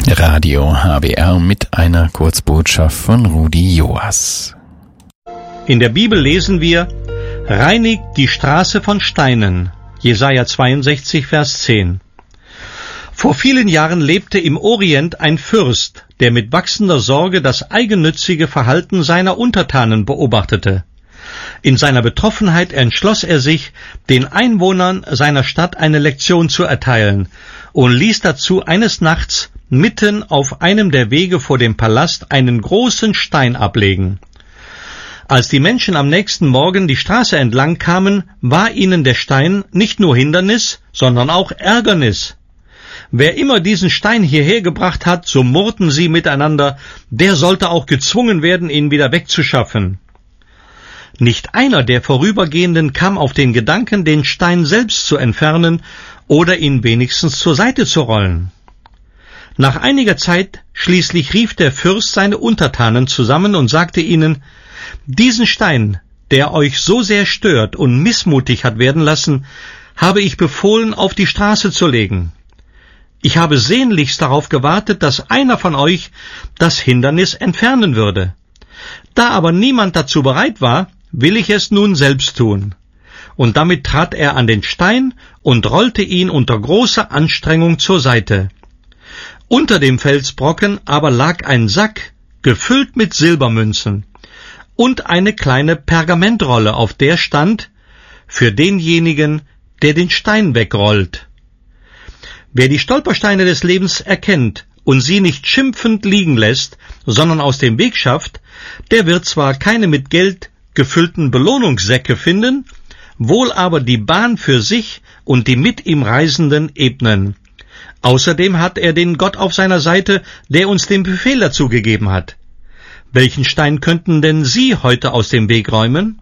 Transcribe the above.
Radio HWR mit einer Kurzbotschaft von Rudi Joas. In der Bibel lesen wir: Reinigt die Straße von Steinen. Jesaja 62, Vers 10. Vor vielen Jahren lebte im Orient ein Fürst, der mit wachsender Sorge das eigennützige Verhalten seiner Untertanen beobachtete. In seiner Betroffenheit entschloss er sich, den Einwohnern seiner Stadt eine Lektion zu erteilen und ließ dazu eines Nachts mitten auf einem der Wege vor dem Palast einen großen Stein ablegen. Als die Menschen am nächsten Morgen die Straße entlang kamen, war ihnen der Stein nicht nur Hindernis, sondern auch Ärgernis. Wer immer diesen Stein hierher gebracht hat, so murrten sie miteinander, der sollte auch gezwungen werden, ihn wieder wegzuschaffen. Nicht einer der Vorübergehenden kam auf den Gedanken, den Stein selbst zu entfernen oder ihn wenigstens zur Seite zu rollen. Nach einiger Zeit schließlich rief der Fürst seine Untertanen zusammen und sagte ihnen: Diesen Stein, der euch so sehr stört und missmutig hat werden lassen, habe ich befohlen, auf die Straße zu legen. Ich habe sehnlichst darauf gewartet, dass einer von euch das Hindernis entfernen würde. Da aber niemand dazu bereit war, will ich es nun selbst tun. Und damit trat er an den Stein und rollte ihn unter großer Anstrengung zur Seite. Unter dem Felsbrocken aber lag ein Sack, gefüllt mit Silbermünzen, und eine kleine Pergamentrolle, auf der stand: Für denjenigen, der den Stein wegrollt. Wer die Stolpersteine des Lebens erkennt und sie nicht schimpfend liegen lässt, sondern aus dem Weg schafft, der wird zwar keine mit Geld gefüllten Belohnungssäcke finden, wohl aber die Bahn für sich und die mit ihm Reisenden ebnen. Außerdem hat er den Gott auf seiner Seite, der uns den Befehl dazu gegeben hat. Welchen Stein könnten denn Sie heute aus dem Weg räumen?